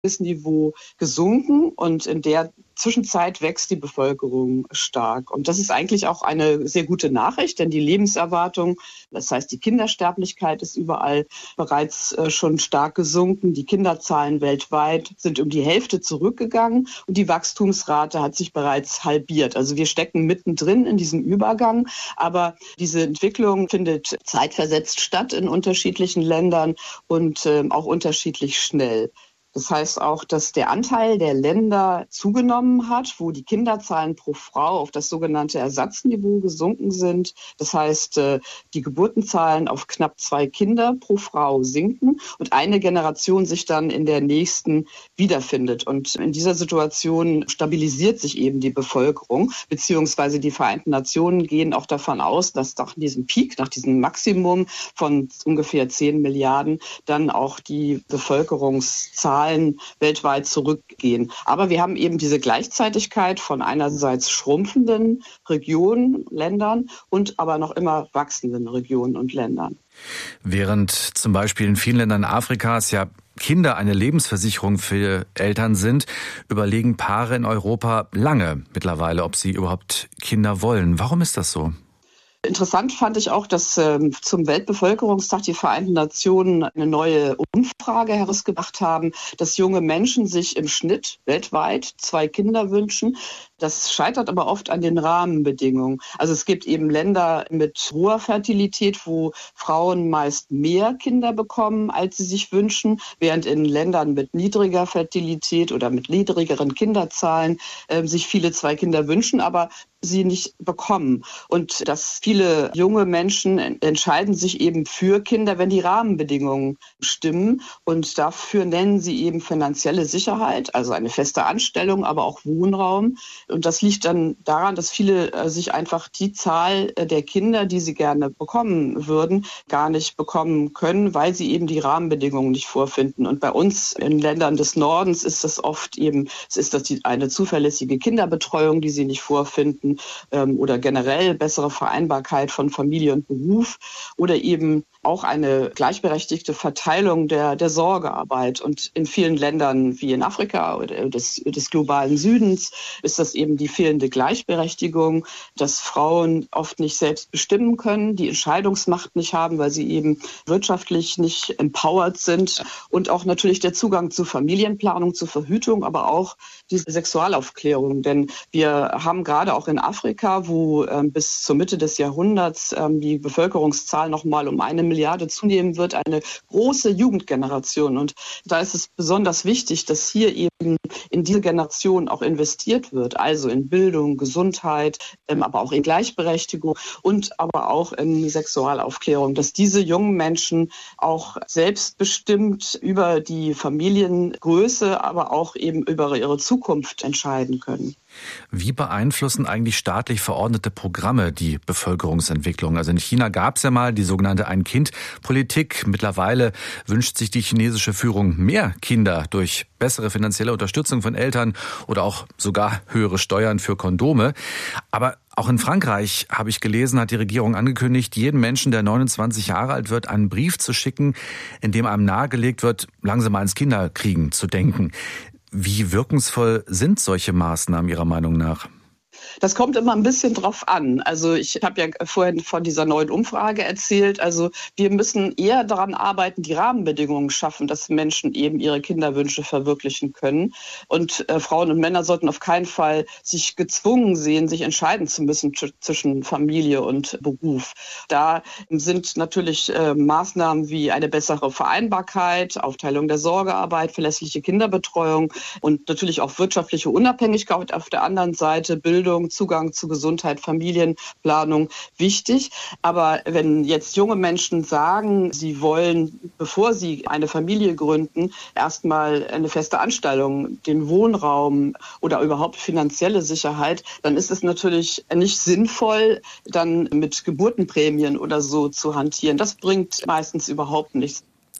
Niveau gesunken und in der Zwischenzeit wächst die Bevölkerung stark. Und das ist eigentlich auch eine sehr gute Nachricht, denn die Lebenserwartung, das heißt die Kindersterblichkeit ist überall bereits schon stark gesunken. Die Kinderzahlen weltweit sind um die Hälfte zurückgegangen und die Wachstumsrate hat sich bereits halbiert. Also wir stecken mittendrin in diesem Übergang, aber diese Entwicklung findet zeitversetzt statt in unterschiedlichen Ländern und auch unterschiedlich schnell. Das heißt auch, dass der Anteil der Länder zugenommen hat, wo die Kinderzahlen pro Frau auf das sogenannte Ersatzniveau gesunken sind. Das heißt, die Geburtenzahlen auf knapp 2 Kinder pro Frau sinken und eine Generation sich dann in der nächsten wiederfindet. Und in dieser Situation stabilisiert sich eben die Bevölkerung, beziehungsweise die Vereinten Nationen gehen auch davon aus, dass nach diesem Peak, nach diesem Maximum von ungefähr 10 Milliarden, dann auch die Bevölkerungszahlen weltweit zurückgehen. Aber wir haben eben diese Gleichzeitigkeit von einerseits schrumpfenden Regionen, Ländern und aber noch immer wachsenden Regionen und Ländern. Während zum Beispiel in vielen Ländern Afrikas ja Kinder eine Lebensversicherung für Eltern sind, überlegen Paare in Europa lange mittlerweile, ob sie überhaupt Kinder wollen. Warum ist das so? Interessant fand ich auch, dass zum Weltbevölkerungstag die Vereinten Nationen eine neue Umfrage herausgebracht haben, dass junge Menschen sich im Schnitt weltweit 2 Kinder wünschen. Das scheitert aber oft an den Rahmenbedingungen. Also es gibt eben Länder mit hoher Fertilität, wo Frauen meist mehr Kinder bekommen, als sie sich wünschen, während in Ländern mit niedriger Fertilität oder mit niedrigeren Kinderzahlen sich viele 2 Kinder wünschen, aber sie nicht bekommen. Und dass viele junge Menschen entscheiden sich eben für Kinder, wenn die Rahmenbedingungen stimmen. Und dafür nennen sie eben finanzielle Sicherheit, also eine feste Anstellung, aber auch Wohnraum. Und das liegt dann daran, dass viele sich einfach die Zahl der Kinder, die sie gerne bekommen würden, gar nicht bekommen können, weil sie eben die Rahmenbedingungen nicht vorfinden. Und bei uns in Ländern des Nordens ist das oft eben, eine zuverlässige Kinderbetreuung, die sie nicht vorfinden, oder generell bessere Vereinbarkeit von Familie und Beruf oder eben auch eine gleichberechtigte Verteilung der Sorgearbeit. Und in vielen Ländern wie in Afrika oder des globalen Südens ist das eben die fehlende Gleichberechtigung, dass Frauen oft nicht selbst bestimmen können, die Entscheidungsmacht nicht haben, weil sie eben wirtschaftlich nicht empowered sind und auch natürlich der Zugang zu Familienplanung, zur Verhütung, aber auch die Sexualaufklärung. Denn wir haben gerade auch in Afrika, wo bis zur Mitte des Jahrhunderts die Bevölkerungszahl noch mal um 1 Milliarde zunehmen wird, eine große Jugendgeneration. Und da ist es besonders wichtig, dass hier eben in diese Generation auch investiert wird, also in Bildung, Gesundheit, aber auch in Gleichberechtigung und aber auch in Sexualaufklärung, dass diese jungen Menschen auch selbstbestimmt über die Familiengröße, aber auch eben über ihre Zukunft entscheiden können. Wie beeinflussen eigentlich staatlich verordnete Programme die Bevölkerungsentwicklung? Also in China gab es ja mal die sogenannte Ein-Kind-Politik. Mittlerweile wünscht sich die chinesische Führung mehr Kinder durch bessere finanzielle Unterstützung von Eltern oder auch sogar höhere Steuern für Kondome. Aber auch in Frankreich, habe ich gelesen, hat die Regierung angekündigt, jedem Menschen, der 29 Jahre alt wird, einen Brief zu schicken, in dem einem nahegelegt wird, langsam mal ans Kinderkriegen zu denken. Wie wirkungsvoll sind solche Maßnahmen Ihrer Meinung nach? Das kommt immer ein bisschen drauf an. Also ich habe ja vorhin von dieser neuen Umfrage erzählt. Also wir müssen eher daran arbeiten, die Rahmenbedingungen schaffen, dass Menschen eben ihre Kinderwünsche verwirklichen können. Und Frauen und Männer sollten auf keinen Fall sich gezwungen sehen, sich entscheiden zu müssen zwischen Familie und Beruf. Da sind natürlich Maßnahmen wie eine bessere Vereinbarkeit, Aufteilung der Sorgearbeit, verlässliche Kinderbetreuung und natürlich auch wirtschaftliche Unabhängigkeit auf der anderen Seite, Bildung, Zugang zu Gesundheit, Familienplanung wichtig. Aber wenn jetzt junge Menschen sagen, sie wollen, bevor sie eine Familie gründen, erstmal eine feste Anstellung, den Wohnraum oder überhaupt finanzielle Sicherheit, dann ist es natürlich nicht sinnvoll, dann mit Geburtenprämien oder so zu hantieren. Das bringt meistens überhaupt nichts.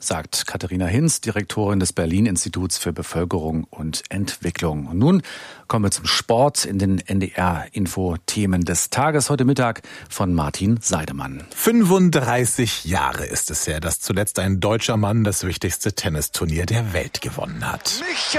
sagt Katharina Hinz, Direktorin des Berlin-Instituts für Bevölkerung und Entwicklung. Und nun kommen wir zum Sport in den NDR-Info-Themen des Tages. Heute Mittag von Martin Seidemann. 35 Jahre ist es her, dass zuletzt ein deutscher Mann das wichtigste Tennisturnier der Welt gewonnen hat.